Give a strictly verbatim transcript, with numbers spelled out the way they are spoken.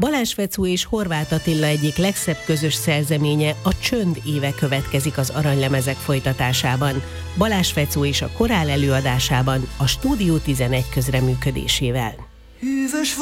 Balázs Fecó és Horváth Attila egyik legszebb közös szerzeménye, a Csönd éve következik az aranylemezek folytatásában. Balázs Fecó és a korál előadásában a Stúdió tizenegy közreműködésével. Hűvös